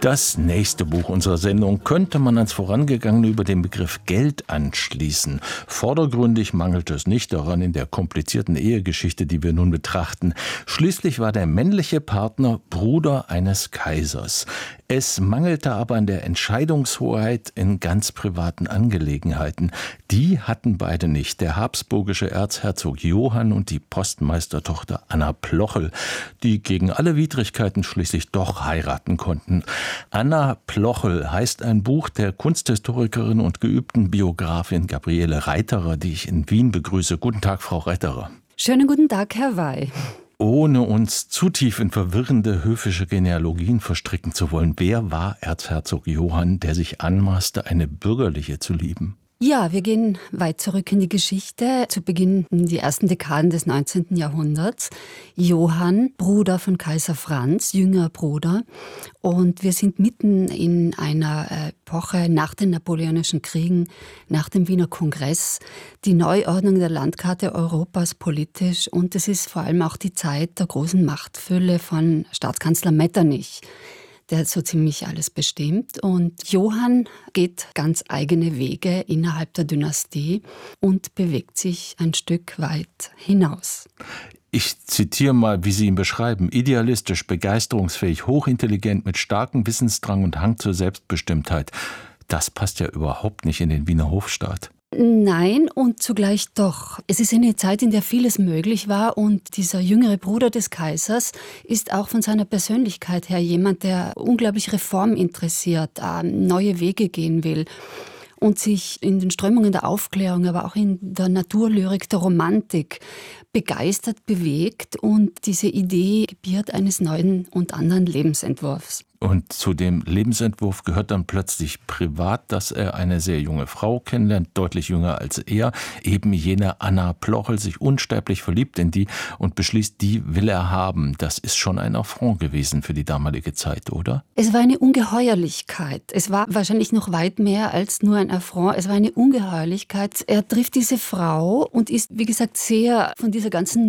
Das nächste Buch unserer Sendung könnte man ans vorangegangene über den Begriff Geld anschließen. Vordergründig mangelte es nicht daran in der komplizierten Ehegeschichte, die wir nun betrachten. Schließlich war der männliche Partner Bruder eines Kaisers. Es mangelte aber an der Entscheidungshoheit in ganz privaten Angelegenheiten. Die hatten beide nicht. Der habsburgische Erzherzog Johann und die Postmeistertochter Anna Plochel, die gegen alle Widrigkeiten schließlich doch heiraten konnten. Anna Plochel heißt ein Buch der Kunsthistorikerin und geübten Biografin Gabriele Reiterer, die ich in Wien begrüße. Guten Tag, Frau Reiterer. Schönen guten Tag, Herr Wey. Ohne uns zu tief in verwirrende höfische Genealogien verstricken zu wollen, wer war Erzherzog Johann, der sich anmaßte, eine bürgerliche zu lieben? Ja, wir gehen weit zurück in die Geschichte, zu Beginn in die ersten Dekaden des 19. Jahrhunderts. Johann, Bruder von Kaiser Franz, jüngerer Bruder. Und wir sind mitten in einer Epoche nach den Napoleonischen Kriegen, nach dem Wiener Kongress, die Neuordnung der Landkarte Europas politisch. Und es ist vor allem auch die Zeit der großen Machtfülle von Staatskanzler Metternich, der so ziemlich alles bestimmt. Und Johann geht ganz eigene Wege innerhalb der Dynastie und bewegt sich ein Stück weit hinaus. Ich zitiere mal, wie Sie ihn beschreiben. Idealistisch, begeisterungsfähig, hochintelligent, mit starkem Wissensdrang und Hang zur Selbstbestimmtheit. Das passt ja überhaupt nicht in den Wiener Hofstaat. Nein und zugleich doch. Es ist eine Zeit, in der vieles möglich war und dieser jüngere Bruder des Kaisers ist auch von seiner Persönlichkeit her jemand, der unglaublich reforminteressiert, neue Wege gehen will und sich in den Strömungen der Aufklärung, aber auch in der Naturlyrik, der Romantik begeistert bewegt und diese Idee gebiert eines neuen und anderen Lebensentwurfs. Und zu dem Lebensentwurf gehört dann plötzlich privat, dass er eine sehr junge Frau kennenlernt, deutlich jünger als er, eben jene Anna Plochel, sich unsterblich verliebt in die und beschließt, die will er haben. Das ist schon ein Affront gewesen für die damalige Zeit, oder? Es war eine Ungeheuerlichkeit. Es war wahrscheinlich noch weit mehr als nur ein Affront. Es war eine Ungeheuerlichkeit. Er trifft diese Frau und ist, wie gesagt, sehr von dieser ganzen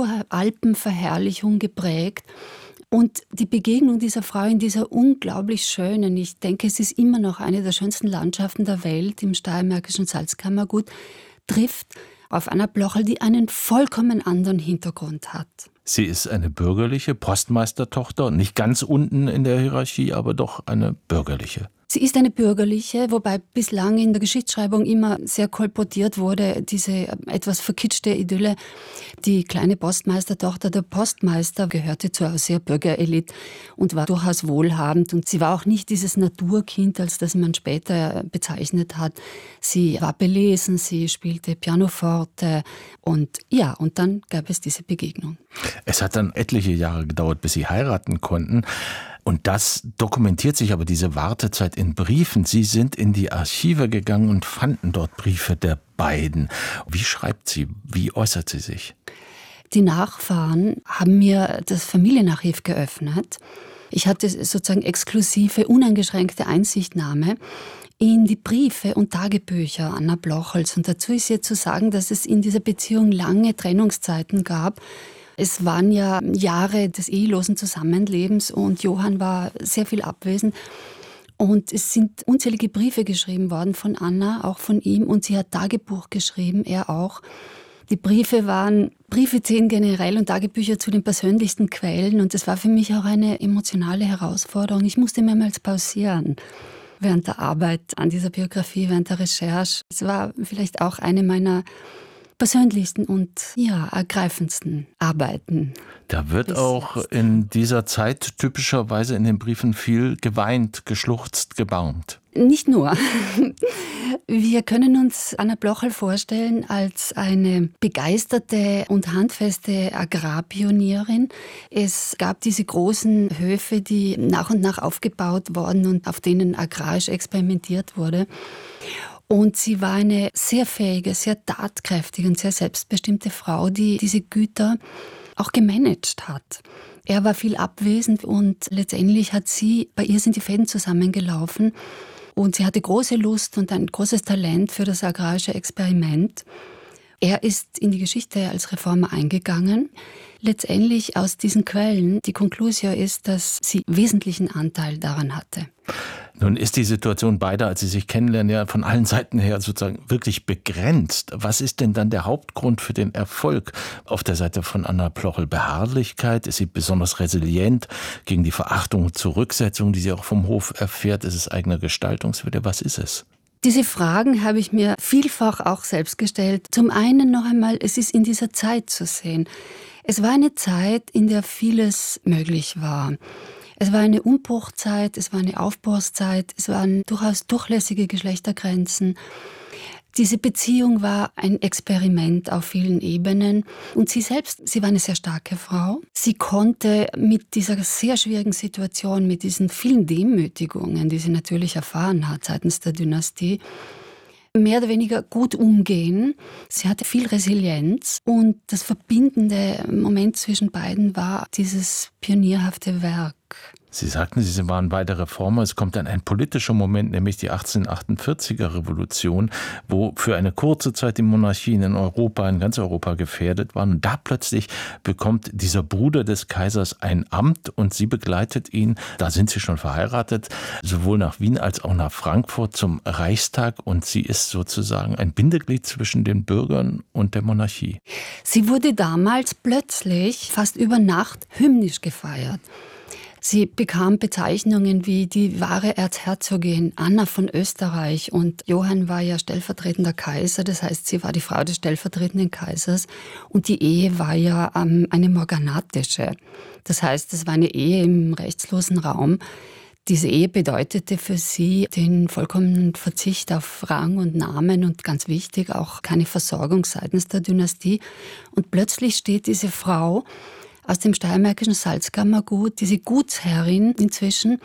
Natur-Alpenverherrlichung geprägt. Und die Begegnung dieser Frau in dieser unglaublich schönen, ich denke, es ist immer noch eine der schönsten Landschaften der Welt, im steiermärkischen Salzkammergut, trifft auf Anna Plochel, die einen vollkommen anderen Hintergrund hat. Sie ist eine bürgerliche Postmeistertochter, nicht ganz unten in der Hierarchie, aber doch eine bürgerliche. Sie ist eine bürgerliche, wobei bislang in der Geschichtsschreibung immer sehr kolportiert wurde, diese etwas verkitschte Idylle. Die kleine Postmeistertochter, der Postmeister, gehörte zur sehr Bürgerelite und war durchaus wohlhabend. Und sie war auch nicht dieses Naturkind, als das man später bezeichnet hat. Sie war belesen, sie spielte Pianoforte und dann gab es diese Begegnung. Es hat dann etliche Jahre gedauert, bis sie heiraten konnten. Und das dokumentiert sich aber, diese Wartezeit, in Briefen. Sie sind in die Archive gegangen und fanden dort Briefe der beiden. Wie schreibt sie? Wie äußert sie sich? Die Nachfahren haben mir das Familienarchiv geöffnet. Ich hatte sozusagen exklusive, uneingeschränkte Einsichtnahme in die Briefe und Tagebücher Anna Plochels. Und dazu ist jetzt zu sagen, dass es in dieser Beziehung lange Trennungszeiten gab. Es waren ja Jahre des ehelosen Zusammenlebens und Johann war sehr viel abwesend. Und es sind unzählige Briefe geschrieben worden von Anna, auch von ihm. Und sie hat Tagebuch geschrieben, er auch. Die Briefe waren Briefe zählen generell und Tagebücher zu den persönlichsten Quellen. Und das war für mich auch eine emotionale Herausforderung. Ich musste mehrmals pausieren während der Arbeit an dieser Biografie, während der Recherche. Es war vielleicht auch eine meiner persönlichsten und ergreifendsten Arbeiten. Da wird auch in dieser Zeit typischerweise in den Briefen viel geweint, geschluchzt, gebaumt. Nicht nur. Wir können uns Anna Plochel vorstellen als eine begeisterte und handfeste Agrarpionierin. Es gab diese großen Höfe, die nach und nach aufgebaut wurden und auf denen agrarisch experimentiert wurde. Und sie war eine sehr fähige, sehr tatkräftige und sehr selbstbestimmte Frau, die diese Güter auch gemanagt hat. Er war viel abwesend und letztendlich bei ihr sind die Fäden zusammengelaufen. Und sie hatte große Lust und ein großes Talent für das agrarische Experiment. Er ist in die Geschichte als Reformer eingegangen. Letztendlich aus diesen Quellen, die Conclusio ist, dass sie wesentlichen Anteil daran hatte. Nun ist die Situation beider, als sie sich kennenlernen, ja von allen Seiten her sozusagen wirklich begrenzt. Was ist denn dann der Hauptgrund für den Erfolg auf der Seite von Anna Plochel? Beharrlichkeit? Ist sie besonders resilient gegen die Verachtung und Zurücksetzung, die sie auch vom Hof erfährt? Ist es eigener Gestaltungswille? Was ist es? Diese Fragen habe ich mir vielfach auch selbst gestellt. Zum einen noch einmal, es ist in dieser Zeit zu sehen. Es war eine Zeit, in der vieles möglich war. Es war eine Umbruchzeit, es war eine Aufbruchszeit, es waren durchaus durchlässige Geschlechtergrenzen. Diese Beziehung war ein Experiment auf vielen Ebenen. Und sie selbst, sie war eine sehr starke Frau. Sie konnte mit dieser sehr schwierigen Situation, mit diesen vielen Demütigungen, die sie natürlich erfahren hat seitens der Dynastie, mehr oder weniger gut umgehen. Sie hatte viel Resilienz und das verbindende Moment zwischen beiden war dieses pionierhafte Werk. Sie sagten, Sie waren beide Reformer. Es kommt dann ein politischer Moment, nämlich die 1848er Revolution, wo für eine kurze Zeit die Monarchien in Europa, in ganz Europa gefährdet waren. Und da plötzlich bekommt dieser Bruder des Kaisers ein Amt und sie begleitet ihn, da sind sie schon verheiratet, sowohl nach Wien als auch nach Frankfurt zum Reichstag. Und sie ist sozusagen ein Bindeglied zwischen den Bürgern und der Monarchie. Sie wurde damals plötzlich fast über Nacht hymnisch gefeiert. Sie bekam Bezeichnungen wie die wahre Erzherzogin Anna von Österreich und Johann war ja stellvertretender Kaiser, das heißt, sie war die Frau des stellvertretenden Kaisers und die Ehe war ja eine morganatische. Das heißt, es war eine Ehe im rechtslosen Raum. Diese Ehe bedeutete für sie den vollkommenen Verzicht auf Rang und Namen und ganz wichtig auch keine Versorgung seitens der Dynastie. Und plötzlich steht diese Frau aus dem steiermärkischen Salzkammergut, diese Gutsherrin inzwischen,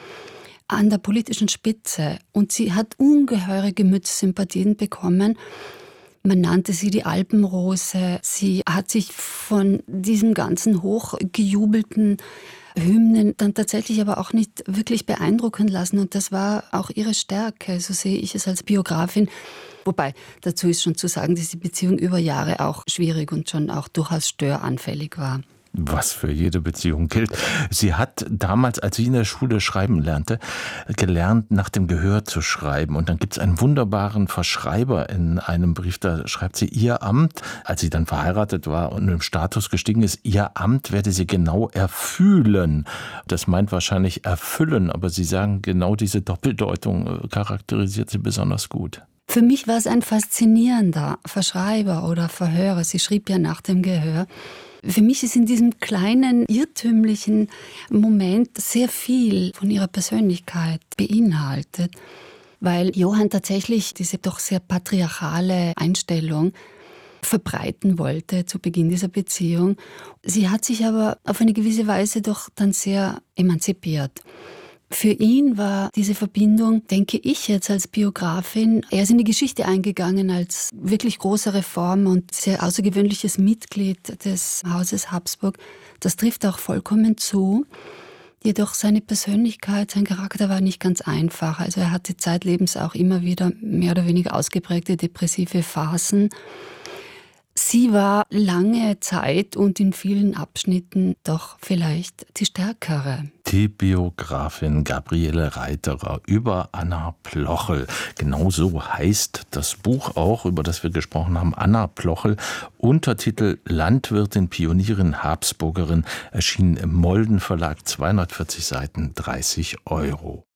an der politischen Spitze. Und sie hat ungeheure Gemütssympathien bekommen. Man nannte sie die Alpenrose. Sie hat sich von diesem ganzen hochgejubelten Hymnen dann tatsächlich aber auch nicht wirklich beeindrucken lassen. Und das war auch ihre Stärke, so sehe ich es als Biografin. Wobei, dazu ist schon zu sagen, dass die Beziehung über Jahre auch schwierig und schon auch durchaus störanfällig war. Was für jede Beziehung gilt. Sie hat damals, als sie in der Schule schreiben lernte, gelernt, nach dem Gehör zu schreiben. Und dann gibt es einen wunderbaren Verschreiber in einem Brief, da schreibt sie, ihr Amt, als sie dann verheiratet war und im Status gestiegen ist, ihr Amt werde sie genau erfühlen. Das meint wahrscheinlich erfüllen, aber Sie sagen, genau diese Doppeldeutung charakterisiert sie besonders gut. Für mich war es ein faszinierender Verschreiber oder Verhörer. Sie schrieb ja nach dem Gehör. Für mich ist in diesem kleinen, irrtümlichen Moment sehr viel von ihrer Persönlichkeit beinhaltet, weil Johann tatsächlich diese doch sehr patriarchale Einstellung verbreiten wollte zu Beginn dieser Beziehung. Sie hat sich aber auf eine gewisse Weise doch dann sehr emanzipiert. Für ihn war diese Verbindung, denke ich jetzt als Biografin, er ist in die Geschichte eingegangen als wirklich großer Reformer und sehr außergewöhnliches Mitglied des Hauses Habsburg. Das trifft auch vollkommen zu. Jedoch seine Persönlichkeit, sein Charakter war nicht ganz einfach. Also er hatte zeitlebens auch immer wieder mehr oder weniger ausgeprägte depressive Phasen. Sie war lange Zeit und in vielen Abschnitten doch vielleicht die stärkere. Die Biografin Gabriele Reiterer über Anna Plochel. Genauso heißt das Buch auch, über das wir gesprochen haben, Anna Plochel. Untertitel Landwirtin, Pionierin, Habsburgerin, erschienen im Molden Verlag, 240 Seiten, 30 €.